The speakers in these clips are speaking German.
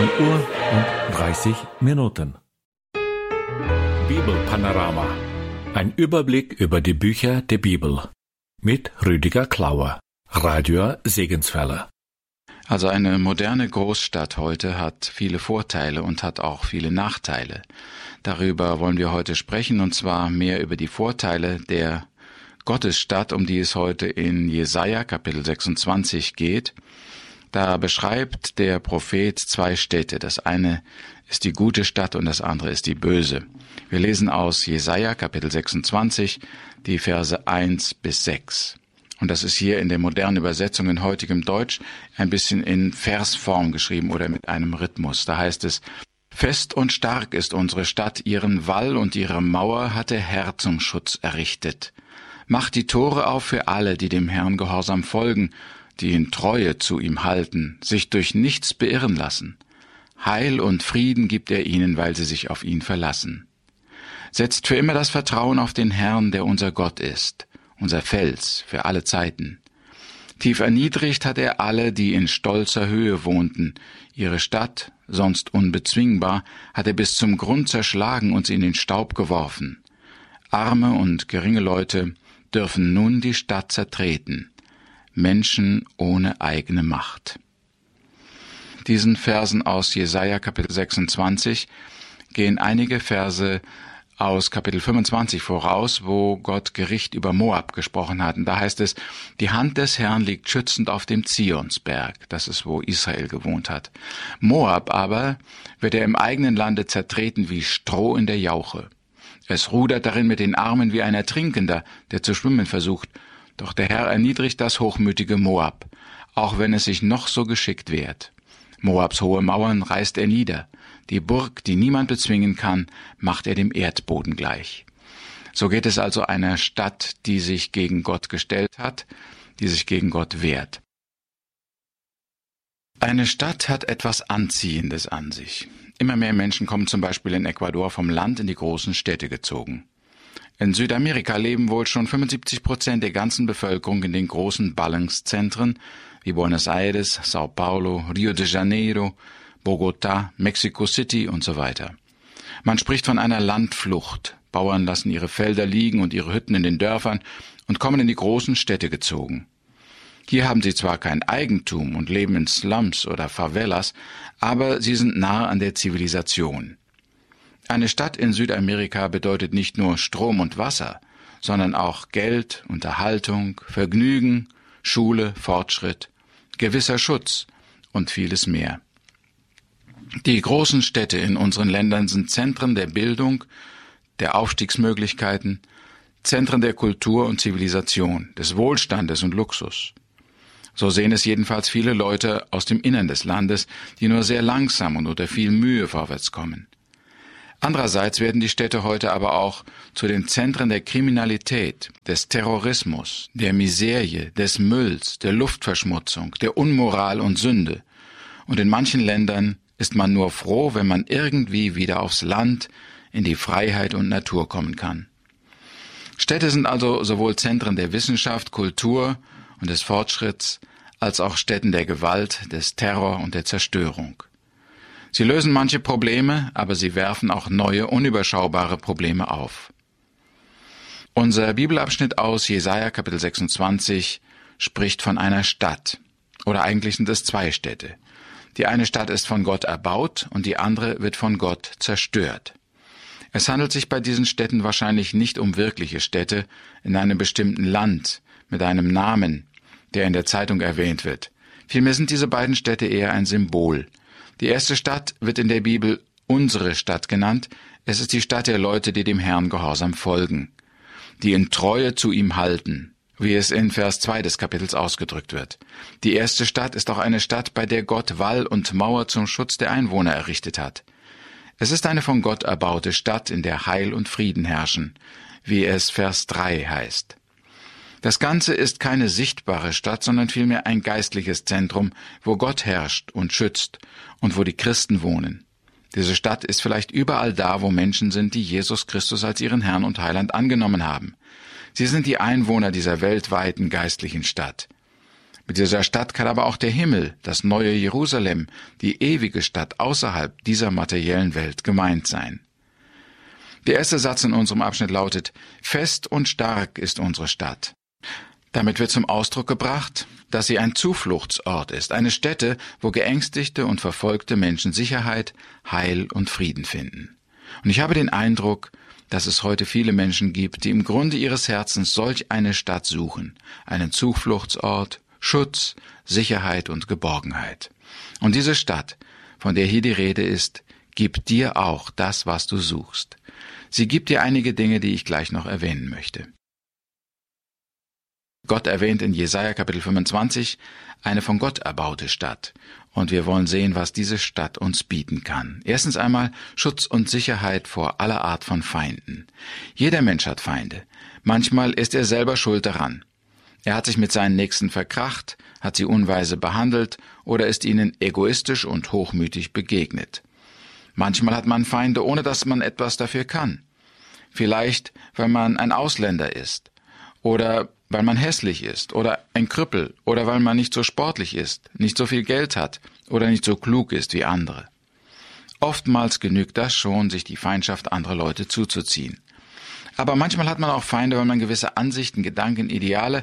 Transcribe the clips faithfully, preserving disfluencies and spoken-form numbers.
neun Uhr und dreißig Minuten. Bibelpanorama. Ein Überblick über die Bücher der Bibel. Mit Rüdiger Klauer. Radio Segenswelle. Also eine moderne Großstadt heute hat viele Vorteile und hat auch viele Nachteile. Darüber wollen wir heute sprechen, und zwar mehr über die Vorteile der Gottesstadt, um die es heute in Jesaja Kapitel sechsundzwanzig geht. Da beschreibt der Prophet zwei Städte. Das eine ist die gute Stadt und das andere ist die böse. Wir lesen aus Jesaja Kapitel sechsundzwanzig die Verse eins bis sechs. Und das ist hier in der modernen Übersetzung in heutigem Deutsch ein bisschen in Versform geschrieben oder mit einem Rhythmus. Da heißt es: Fest und stark ist unsere Stadt, ihren Wall und ihre Mauer hat der Herr zum Schutz errichtet. Macht die Tore auf für alle, die dem Herrn gehorsam folgen, die in Treue zu ihm halten, sich durch nichts beirren lassen. Heil und Frieden gibt er ihnen, weil sie sich auf ihn verlassen. Setzt für immer das Vertrauen auf den Herrn, der unser Gott ist, unser Fels für alle Zeiten. Tief erniedrigt hat er alle, die in stolzer Höhe wohnten. Ihre Stadt, sonst unbezwingbar, hat er bis zum Grund zerschlagen und sie in den Staub geworfen. Arme und geringe Leute dürfen nun die Stadt zertreten. Menschen ohne eigene Macht. Diesen Versen aus Jesaja Kapitel sechsundzwanzig gehen einige Verse aus Kapitel fünfundzwanzig voraus, wo Gott Gericht über Moab gesprochen hat. Und da heißt es: Die Hand des Herrn liegt schützend auf dem Zionsberg. Das ist, wo Israel gewohnt hat. Moab aber wird er im eigenen Lande zertreten wie Stroh in der Jauche. Es rudert darin mit den Armen wie ein Ertrinkender, der zu schwimmen versucht. Doch der Herr erniedrigt das hochmütige Moab, auch wenn es sich noch so geschickt wehrt. Moabs hohe Mauern reißt er nieder. Die Burg, die niemand bezwingen kann, macht er dem Erdboden gleich. So geht es also einer Stadt, die sich gegen Gott gestellt hat, die sich gegen Gott wehrt. Eine Stadt hat etwas Anziehendes an sich. Immer mehr Menschen kommen zum Beispiel in Ecuador vom Land in die großen Städte gezogen. In Südamerika leben wohl schon fünfundsiebzig Prozent der ganzen Bevölkerung in den großen Ballungszentren wie Buenos Aires, Sao Paulo, Rio de Janeiro, Bogotá, Mexico City und so weiter. Man spricht von einer Landflucht. Bauern lassen ihre Felder liegen und ihre Hütten in den Dörfern und kommen in die großen Städte gezogen. Hier haben sie zwar kein Eigentum und leben in Slums oder Favelas, aber sie sind nahe an der Zivilisation. Eine Stadt in Südamerika bedeutet nicht nur Strom und Wasser, sondern auch Geld, Unterhaltung, Vergnügen, Schule, Fortschritt, gewisser Schutz und vieles mehr. Die großen Städte in unseren Ländern sind Zentren der Bildung, der Aufstiegsmöglichkeiten, Zentren der Kultur und Zivilisation, des Wohlstandes und Luxus. So sehen es jedenfalls viele Leute aus dem Innern des Landes, die nur sehr langsam und unter viel Mühe vorwärts kommen. Andererseits werden die Städte heute aber auch zu den Zentren der Kriminalität, des Terrorismus, der Miserie, des Mülls, der Luftverschmutzung, der Unmoral und Sünde. Und in manchen Ländern ist man nur froh, wenn man irgendwie wieder aufs Land, in die Freiheit und Natur kommen kann. Städte sind also sowohl Zentren der Wissenschaft, Kultur und des Fortschritts, als auch Stätten der Gewalt, des Terror und der Zerstörung. Sie lösen manche Probleme, aber sie werfen auch neue, unüberschaubare Probleme auf. Unser Bibelabschnitt aus Jesaja Kapitel sechsundzwanzig spricht von einer Stadt. Oder eigentlich sind es zwei Städte. Die eine Stadt ist von Gott erbaut und die andere wird von Gott zerstört. Es handelt sich bei diesen Städten wahrscheinlich nicht um wirkliche Städte in einem bestimmten Land mit einem Namen, der in der Zeitung erwähnt wird. Vielmehr sind diese beiden Städte eher ein Symbol. Die erste Stadt wird in der Bibel unsere Stadt genannt. Es ist die Stadt der Leute, die dem Herrn gehorsam folgen, die in Treue zu ihm halten, wie es in Vers zwei des Kapitels ausgedrückt wird. Die erste Stadt ist auch eine Stadt, bei der Gott Wall und Mauer zum Schutz der Einwohner errichtet hat. Es ist eine von Gott erbaute Stadt, in der Heil und Frieden herrschen, wie es Vers drei heißt. Das Ganze ist keine sichtbare Stadt, sondern vielmehr ein geistliches Zentrum, wo Gott herrscht und schützt und wo die Christen wohnen. Diese Stadt ist vielleicht überall da, wo Menschen sind, die Jesus Christus als ihren Herrn und Heiland angenommen haben. Sie sind die Einwohner dieser weltweiten geistlichen Stadt. Mit dieser Stadt kann aber auch der Himmel, das neue Jerusalem, die ewige Stadt außerhalb dieser materiellen Welt gemeint sein. Der erste Satz in unserem Abschnitt lautet: Fest und stark ist unsere Stadt. Damit wird zum Ausdruck gebracht, dass sie ein Zufluchtsort ist, eine Stätte, wo geängstigte und verfolgte Menschen Sicherheit, Heil und Frieden finden. Und ich habe den Eindruck, dass es heute viele Menschen gibt, die im Grunde ihres Herzens solch eine Stadt suchen, einen Zufluchtsort, Schutz, Sicherheit und Geborgenheit. Und diese Stadt, von der hier die Rede ist, gibt dir auch das, was du suchst. Sie gibt dir einige Dinge, die ich gleich noch erwähnen möchte. Gott erwähnt in Jesaja Kapitel fünfundzwanzig eine von Gott erbaute Stadt. Und wir wollen sehen, was diese Stadt uns bieten kann. Erstens einmal Schutz und Sicherheit vor aller Art von Feinden. Jeder Mensch hat Feinde. Manchmal ist er selber schuld daran. Er hat sich mit seinen Nächsten verkracht, hat sie unweise behandelt oder ist ihnen egoistisch und hochmütig begegnet. Manchmal hat man Feinde, ohne dass man etwas dafür kann. Vielleicht, weil man ein Ausländer ist oder weil man hässlich ist oder ein Krüppel oder weil man nicht so sportlich ist, nicht so viel Geld hat oder nicht so klug ist wie andere. Oftmals genügt das schon, sich die Feindschaft anderer Leute zuzuziehen. Aber manchmal hat man auch Feinde, weil man gewisse Ansichten, Gedanken, Ideale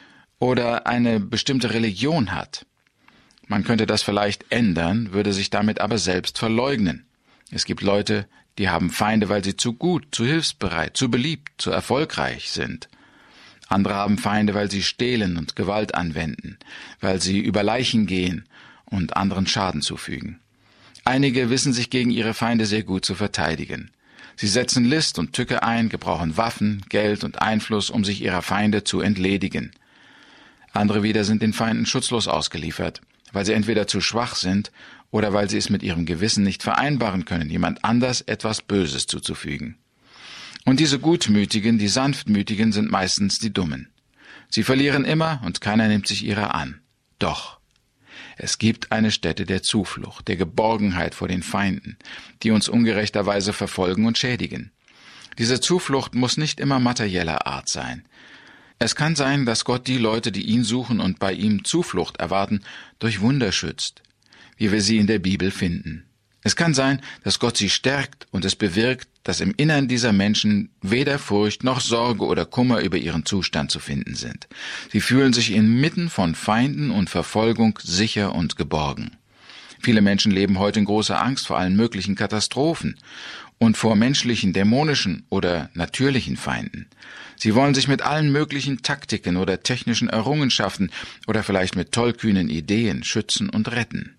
oder eine bestimmte Religion hat. Man könnte das vielleicht ändern, würde sich damit aber selbst verleugnen. Es gibt Leute, die haben Feinde, weil sie zu gut, zu hilfsbereit, zu beliebt, zu erfolgreich sind. Andere haben Feinde, weil sie stehlen und Gewalt anwenden, weil sie über Leichen gehen und anderen Schaden zufügen. Einige wissen sich gegen ihre Feinde sehr gut zu verteidigen. Sie setzen List und Tücke ein, gebrauchen Waffen, Geld und Einfluss, um sich ihrer Feinde zu entledigen. Andere wieder sind den Feinden schutzlos ausgeliefert, weil sie entweder zu schwach sind oder weil sie es mit ihrem Gewissen nicht vereinbaren können, jemand anders etwas Böses zuzufügen. Und diese Gutmütigen, die Sanftmütigen sind meistens die Dummen. Sie verlieren immer und keiner nimmt sich ihrer an. Doch, es gibt eine Stätte der Zuflucht, der Geborgenheit vor den Feinden, die uns ungerechterweise verfolgen und schädigen. Diese Zuflucht muss nicht immer materieller Art sein. Es kann sein, dass Gott die Leute, die ihn suchen und bei ihm Zuflucht erwarten, durch Wunder schützt, wie wir sie in der Bibel finden. Es kann sein, dass Gott sie stärkt und es bewirkt, dass im Innern dieser Menschen weder Furcht noch Sorge oder Kummer über ihren Zustand zu finden sind. Sie fühlen sich inmitten von Feinden und Verfolgung sicher und geborgen. Viele Menschen leben heute in großer Angst vor allen möglichen Katastrophen und vor menschlichen, dämonischen oder natürlichen Feinden. Sie wollen sich mit allen möglichen Taktiken oder technischen Errungenschaften oder vielleicht mit tollkühnen Ideen schützen und retten.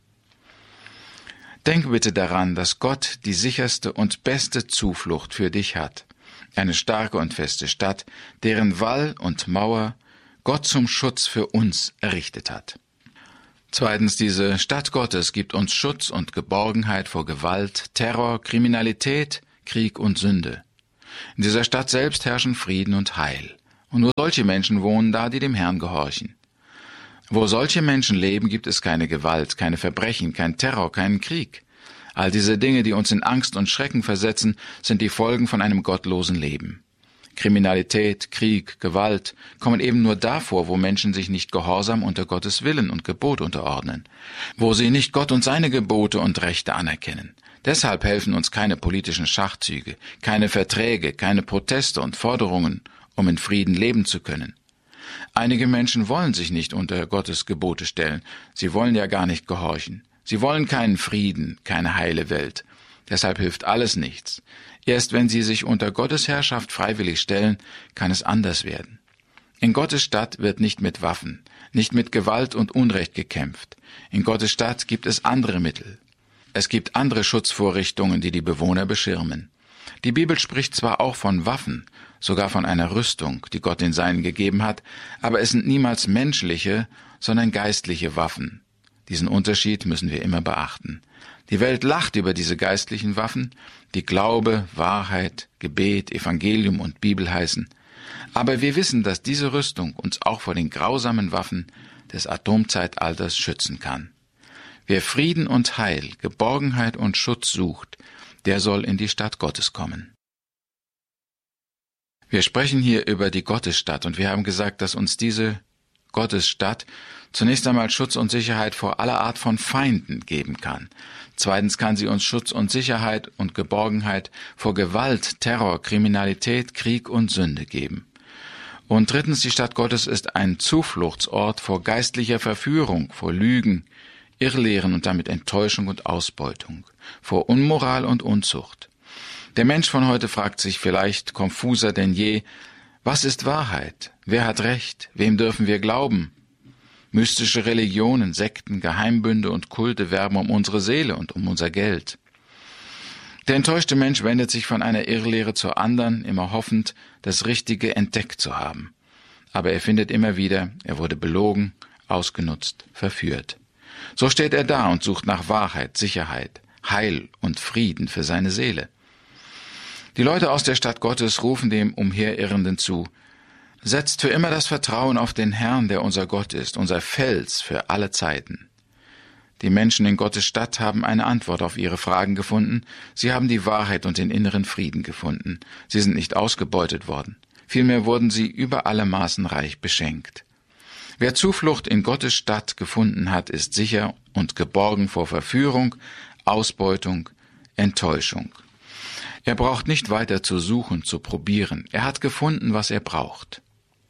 Denk bitte daran, dass Gott die sicherste und beste Zuflucht für dich hat. Eine starke und feste Stadt, deren Wall und Mauer Gott zum Schutz für uns errichtet hat. Zweitens, diese Stadt Gottes gibt uns Schutz und Geborgenheit vor Gewalt, Terror, Kriminalität, Krieg und Sünde. In dieser Stadt selbst herrschen Frieden und Heil. Und nur solche Menschen wohnen da, die dem Herrn gehorchen. Wo solche Menschen leben, gibt es keine Gewalt, keine Verbrechen, kein Terror, keinen Krieg. All diese Dinge, die uns in Angst und Schrecken versetzen, sind die Folgen von einem gottlosen Leben. Kriminalität, Krieg, Gewalt kommen eben nur da vor, wo Menschen sich nicht gehorsam unter Gottes Willen und Gebot unterordnen, wo sie nicht Gott und seine Gebote und Rechte anerkennen. Deshalb helfen uns keine politischen Schachzüge, keine Verträge, keine Proteste und Forderungen, um in Frieden leben zu können. Einige Menschen wollen sich nicht unter Gottes Gebote stellen. Sie wollen ja gar nicht gehorchen. Sie wollen keinen Frieden, keine heile Welt. Deshalb hilft alles nichts. Erst wenn sie sich unter Gottes Herrschaft freiwillig stellen, kann es anders werden. In Gottes Stadt wird nicht mit Waffen, nicht mit Gewalt und Unrecht gekämpft. In Gottes Stadt gibt es andere Mittel. Es gibt andere Schutzvorrichtungen, die die Bewohner beschirmen. Die Bibel spricht zwar auch von Waffen, sogar von einer Rüstung, die Gott den Seinen gegeben hat, aber es sind niemals menschliche, sondern geistliche Waffen. Diesen Unterschied müssen wir immer beachten. Die Welt lacht über diese geistlichen Waffen, die Glaube, Wahrheit, Gebet, Evangelium und Bibel heißen. Aber wir wissen, dass diese Rüstung uns auch vor den grausamen Waffen des Atomzeitalters schützen kann. Wer Frieden und Heil, Geborgenheit und Schutz sucht, der soll in die Stadt Gottes kommen. Wir sprechen hier über die Gottesstadt und wir haben gesagt, dass uns diese Gottes Stadt zunächst einmal Schutz und Sicherheit vor aller Art von Feinden geben kann. Zweitens kann sie uns Schutz und Sicherheit und Geborgenheit vor Gewalt, Terror, Kriminalität, Krieg und Sünde geben. Und drittens, die Stadt Gottes ist ein Zufluchtsort vor geistlicher Verführung, vor Lügen, Irrlehren und damit Enttäuschung und Ausbeutung, vor Unmoral und Unzucht. Der Mensch von heute fragt sich vielleicht konfuser denn je, was ist Wahrheit? Wer hat Recht? Wem dürfen wir glauben? Mystische Religionen, Sekten, Geheimbünde und Kulte werben um unsere Seele und um unser Geld. Der enttäuschte Mensch wendet sich von einer Irrlehre zur anderen, immer hoffend, das Richtige entdeckt zu haben. Aber er findet immer wieder, er wurde belogen, ausgenutzt, verführt. So steht er da und sucht nach Wahrheit, Sicherheit, Heil und Frieden für seine Seele. Die Leute aus der Stadt Gottes rufen dem Umherirrenden zu: Setzt für immer das Vertrauen auf den Herrn, der unser Gott ist, unser Fels für alle Zeiten. Die Menschen in Gottes Stadt haben eine Antwort auf ihre Fragen gefunden. Sie haben die Wahrheit und den inneren Frieden gefunden. Sie sind nicht ausgebeutet worden. Vielmehr wurden sie über alle Maßen reich beschenkt. Wer Zuflucht in Gottes Stadt gefunden hat, ist sicher und geborgen vor Verführung, Ausbeutung, Enttäuschung. Er braucht nicht weiter zu suchen, zu probieren. Er hat gefunden, was er braucht.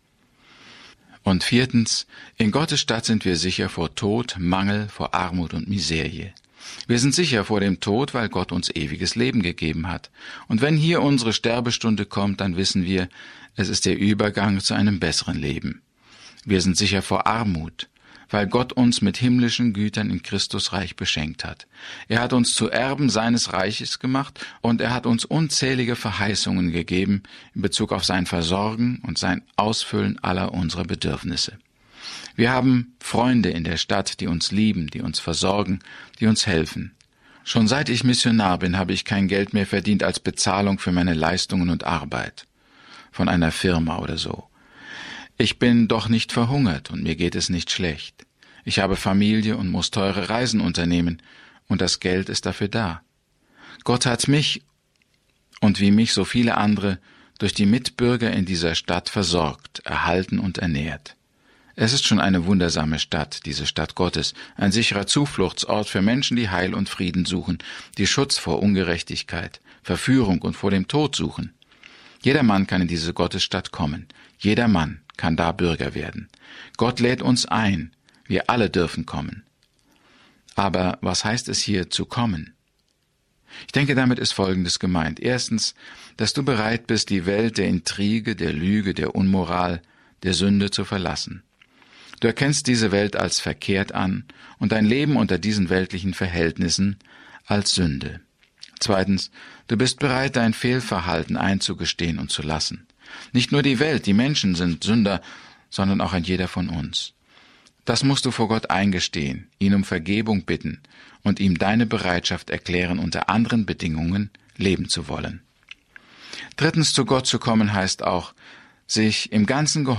Und viertens, in Gottes Stadt sind wir sicher vor Tod, Mangel, vor Armut und Miserie. Wir sind sicher vor dem Tod, weil Gott uns ewiges Leben gegeben hat. Und wenn hier unsere Sterbestunde kommt, dann wissen wir, es ist der Übergang zu einem besseren Leben. Wir sind sicher vor Armut, weil Gott uns mit himmlischen Gütern in Christus reich beschenkt hat. Er hat uns zu Erben seines Reiches gemacht und er hat uns unzählige Verheißungen gegeben in Bezug auf sein Versorgen und sein Ausfüllen aller unserer Bedürfnisse. Wir haben Freunde in der Stadt, die uns lieben, die uns versorgen, die uns helfen. Schon seit ich Missionar bin, habe ich kein Geld mehr verdient als Bezahlung für meine Leistungen und Arbeit von einer Firma oder so. Ich bin doch nicht verhungert und mir geht es nicht schlecht. Ich habe Familie und muss teure Reisen unternehmen und das Geld ist dafür da. Gott hat mich und wie mich so viele andere durch die Mitbürger in dieser Stadt versorgt, erhalten und ernährt. Es ist schon eine wundersame Stadt, diese Stadt Gottes, ein sicherer Zufluchtsort für Menschen, die Heil und Frieden suchen, die Schutz vor Ungerechtigkeit, Verführung und vor dem Tod suchen. Jeder Mann kann in diese Gottesstadt kommen. Jeder Mann kann da Bürger werden. Gott lädt uns ein. Wir alle dürfen kommen. Aber was heißt es hier zu kommen? Ich denke, damit ist Folgendes gemeint. Erstens, dass du bereit bist, die Welt der Intrige, der Lüge, der Unmoral, der Sünde zu verlassen. Du erkennst diese Welt als verkehrt an und dein Leben unter diesen weltlichen Verhältnissen als Sünde. Zweitens, du bist bereit, dein Fehlverhalten einzugestehen und zu lassen. Nicht nur die Welt, die Menschen sind Sünder, sondern auch ein jeder von uns. Das musst du vor Gott eingestehen, ihn um Vergebung bitten und ihm deine Bereitschaft erklären, unter anderen Bedingungen leben zu wollen. Drittens, zu Gott zu kommen heißt auch, sich im ganzen